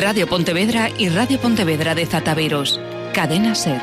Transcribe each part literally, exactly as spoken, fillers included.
Radio Pontevedra y Radio Pontevedra de Zataveros. Cadena SER.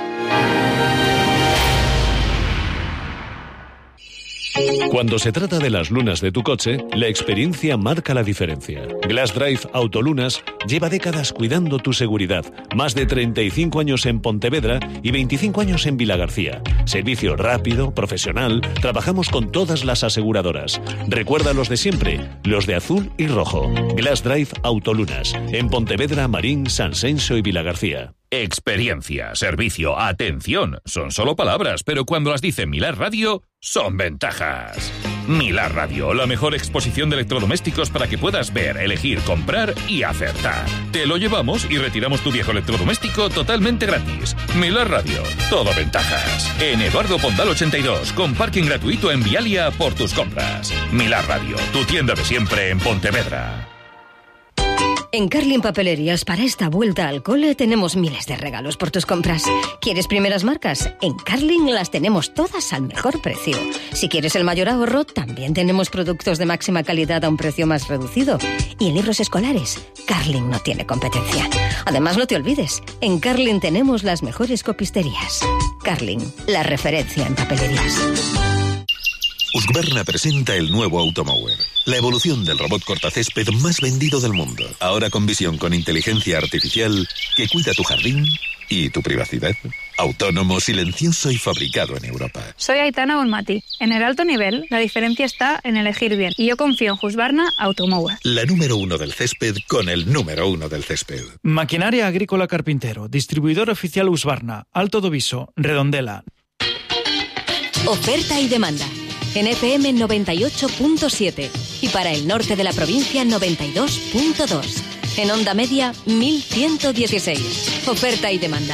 Cuando se trata de las lunas de tu coche, la experiencia marca la diferencia. Glass Drive Autolunas lleva décadas cuidando tu seguridad. Más de treinta y cinco años en Pontevedra y veinticinco años en Vilagarcía. Servicio rápido, profesional, trabajamos con todas las aseguradoras. Recuerda los de siempre, los de azul y rojo. Glass Drive Autolunas, en Pontevedra, Marín, Sanxenxo y Vilagarcía. Experiencia, servicio, atención, son solo palabras, pero cuando las dice Milar Radio, son ventajas. Milar Radio, la mejor exposición de electrodomésticos para que puedas ver, elegir, comprar y acertar. Te lo llevamos y retiramos tu viejo electrodoméstico totalmente gratis. Milar Radio, todo ventajas. En Eduardo Pondal ochenta y dos, con parking gratuito en Vialia por tus compras. Milar Radio, tu tienda de siempre en Pontevedra. En Carlin Papelerías, para esta vuelta al cole, tenemos miles de regalos por tus compras. ¿Quieres primeras marcas? En Carlin las tenemos todas al mejor precio. Si quieres el mayor ahorro, también tenemos productos de máxima calidad a un precio más reducido. Y en libros escolares, Carlin no tiene competencia. Además, no te olvides, en Carlin tenemos las mejores copisterías. Carlin, la referencia en papelerías. Husqvarna presenta el nuevo Automower, la evolución del robot cortacésped más vendido del mundo. Ahora con visión con inteligencia artificial que cuida tu jardín y tu privacidad. Autónomo, silencioso y fabricado en Europa. Soy Aitana Bonmati. En el alto nivel, la diferencia está en elegir bien. Y yo confío en Husqvarna Automower. La número uno del césped con el número uno del césped. Maquinaria Agrícola Carpintero. Distribuidor oficial Husqvarna. Alto Doviso. Redondela. Oferta y demanda. En F M noventa y ocho punto siete y para el norte de la provincia noventa y dos punto dos. En onda media mil ciento dieciséis. Oferta y demanda.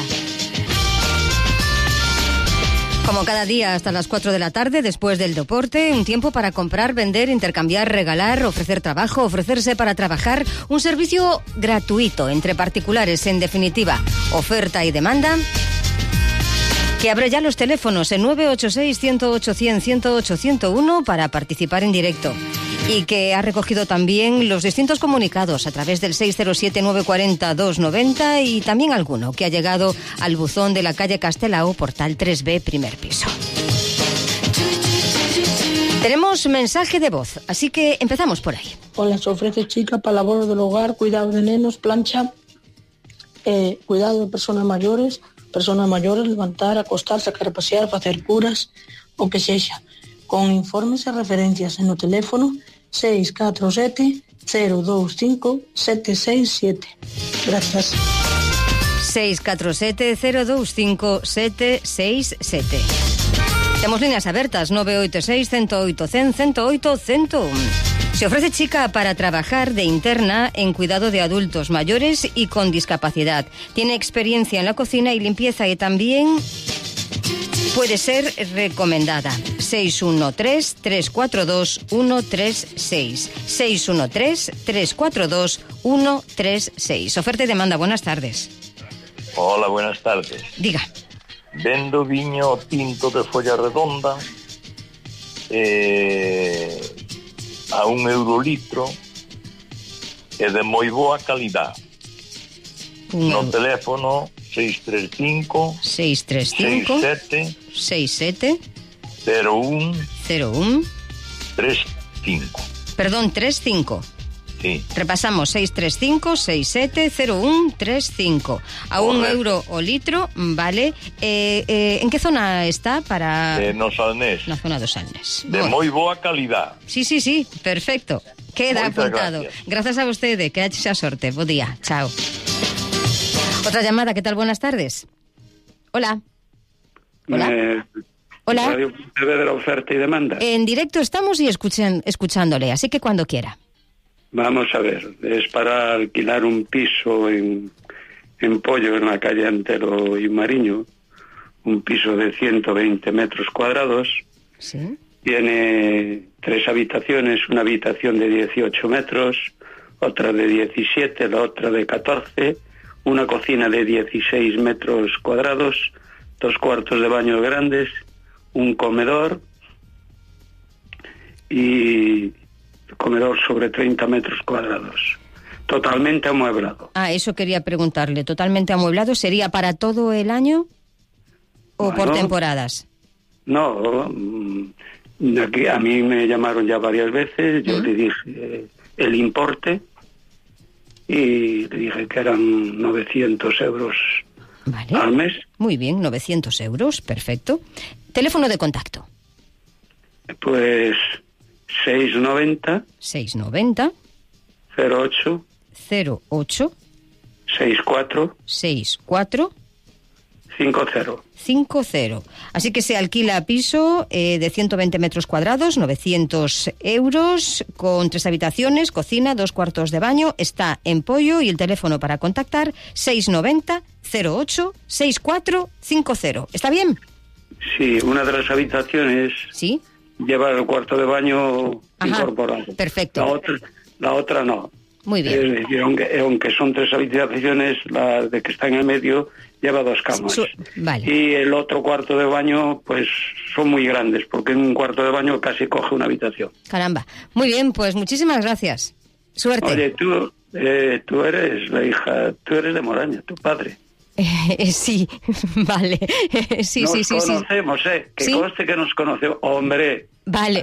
Como cada día hasta las cuatro de la tarde, después del deporte, un tiempo para comprar, vender, intercambiar, regalar, ofrecer trabajo, ofrecerse para trabajar, un servicio gratuito entre particulares, en definitiva, oferta y demanda. Que abre ya los teléfonos en nueve ocho seis, uno cero ocho, cien, ciento ocho, ciento uno para participar en directo. Y que ha recogido también los distintos comunicados a través del seis cero siete, nueve cuatro cero, dos nueve cero y también alguno que ha llegado al buzón de la calle Castelao, portal tres B, primer piso. Tenemos mensaje de voz, así que empezamos por ahí. Hola, se ofrece chica para labor del hogar, cuidado de nenos, plancha, eh, cuidado de personas mayores, personas mayores, levantar, acostar, sacar a pasear, hacer curas, o que sexa. Con informes e referencias en o teléfono seis catro sete, cero dous cinco, sete seis siete. Gracias. seis catro sete, cero dous cinco, sete seis siete. Temos líneas abertas nove oito seis, uno cero ocho, cien, ciento ocho, ciento uno. Se ofrece chica para trabajar de interna en cuidado de adultos mayores y con discapacidad. Tiene experiencia en la cocina y limpieza y también puede ser recomendada. seis uno tres, tres cuatro dos, uno tres seis. seis uno tres, tres cuatro dos, uno tres seis. Oferta y demanda, buenas tardes. Hola, buenas tardes. Diga. Vendo viño tinto de folla redonda eh, a un euro litro e de moi boa calidad. No teléfono seis tres cinco, seis tres cinco, seis siete, cero uno, cero uno, tres cinco. Perdón, tres cinco. Sí. Repasamos, seis tres cinco, seis siete, cero uno, tres cinco. A Correcto. Un euro o litro, vale. Eh, eh, ¿En qué zona está para...? Eh, no Salnés. Na zona dos Salnés. De bueno. Moi boa calidad. Sí, sí, sí, perfecto. Queda Moitas apuntado. Gracias. Gracias a usted, que haya esa sorte. Buen día, chao. Otra llamada, ¿qué tal? Buenas tardes. Hola. Hola. Eh, Hola. Radio de la oferta y demanda. En directo estamos y escuchen, escuchándole, así que cuando quiera. Vamos a ver, es para alquilar un piso en, en Pollo, en la calle Antero y Mariño, un piso de ciento veinte metros cuadrados. Sí. Tiene tres habitaciones, una habitación de dieciocho metros, otra de diecisiete, la otra de catorce, una cocina de dieciséis metros cuadrados, dos cuartos de baño grandes, un comedor y... comedor sobre treinta metros cuadrados. Totalmente amueblado. Ah, eso quería preguntarle. ¿Totalmente amueblado sería para todo el año o Bueno, por temporadas? No, mm, aquí a mí me llamaron ya varias veces, yo ¿Mm? le dije eh, el importe y le dije que eran novecientos euros Vale. al mes. Muy bien, novecientos euros, perfecto. Teléfono de contacto. Pues seiscientos noventa, seiscientos noventa, cero ocho, cero ocho, sesenta y cuatro, sesenta y cuatro, cincuenta. cincuenta. Así que se alquila piso eh, de ciento veinte metros cuadrados, novecientos euros, con tres habitaciones, cocina, dos cuartos de baño. Está en Pollo y el teléfono para contactar seiscientos noventa, cero ocho, sesenta y cuatro, cincuenta. ¿Está bien? Sí, una de las habitaciones Sí. lleva el cuarto de baño Ajá, incorporado. perfecto. La otra, la otra no. Muy bien. Es decir, aunque, aunque son tres habitaciones, la de que está en el medio lleva dos camas. Su- vale. Y el otro cuarto de baño, pues son muy grandes, porque un cuarto de baño casi coge una habitación. Caramba. Muy bien, pues muchísimas gracias. Suerte. Oye, tú, eh, tú eres la hija, tú eres de Moraña, tu padre. Eh, sí, vale. sí, nos sí, sí, sí. conocemos, ¿eh? Que ¿Sí? conste que nos conocemos. Hombre, Vale.